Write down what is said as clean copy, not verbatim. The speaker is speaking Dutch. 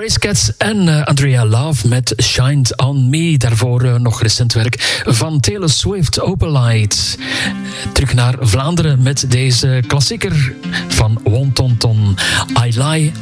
Stray Cats en Andrea Love met Shined On Me. Daarvoor nog recent werk van Taylor Swift, Opalite. Terug naar Vlaanderen met deze klassieker van Wontonton, I Lie